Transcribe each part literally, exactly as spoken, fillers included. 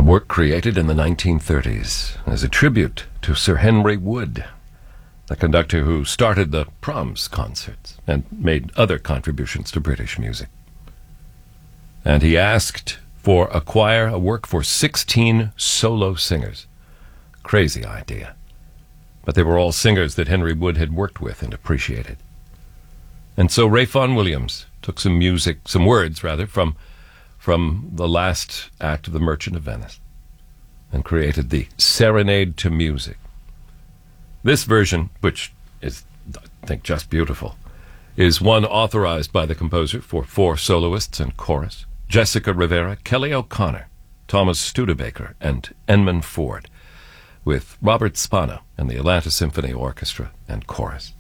work created in the nineteen thirties as a tribute to Sir Henry Wood, the conductor who started the Proms concerts and made other contributions to British music. And he asked for a choir, a work for sixteen solo singers. Crazy idea. But they were all singers that Henry Wood had worked with and appreciated. And so Ralph Vaughan Williams took some music, some words rather, from, from the last act of The Merchant of Venice and created the Serenade to Music. This version, which is, I think, just beautiful, is one authorized by the composer for four soloists and chorus: Jessica Rivera, Kelly O'Connor, Thomas Studebaker, and Enman Ford, with Robert Spano and the Atlanta Symphony Orchestra and chorus.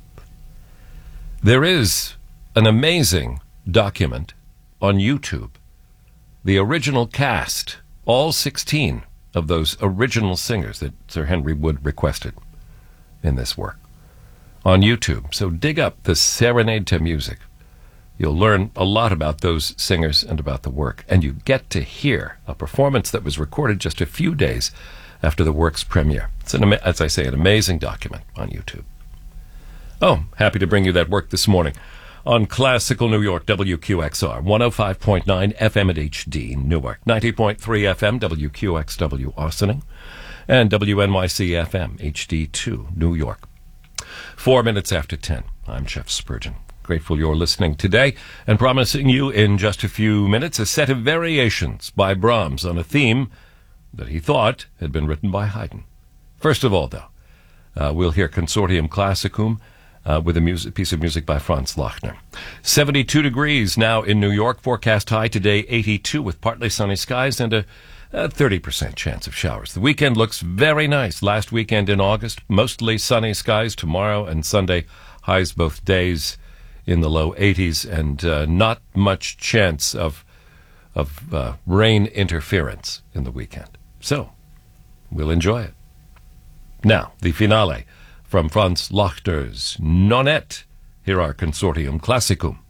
There is an amazing document on YouTube. The original cast, all sixteen of those original singers that Sir Henry Wood requested in this work, on YouTube. So dig up the Serenade to Music. You'll learn a lot about those singers and about the work, and you get to hear a performance that was recorded just a few days after the work's premiere. It's, an, as I say, an amazing document on YouTube. Oh, happy to bring you that work this morning on Classical New York, W Q X R, one oh five point nine F M at H D, Newark, ninety point three F M, W Q X W, Austining, and W N Y C F M, H D two, New York. Four minutes after ten, I'm Jeff Spurgeon. Grateful you're listening today, and promising you in just a few minutes a set of variations by Brahms on a theme that he thought had been written by Haydn. First of all, though, uh, we'll hear Consortium Classicum uh, with a music, piece of music by Franz Lachner. seventy-two degrees now in New York. Forecast high today, eighty-two, with partly sunny skies and a, a thirty percent chance of showers. The weekend looks very nice. Last weekend in August, mostly sunny skies. Tomorrow and Sunday, highs both days in the low eighties, and uh, not much chance of of uh, rain interference in the weekend. So, we'll enjoy it. Now, the finale from Franz Lachner's Nonette. Here are Consortium Classicum.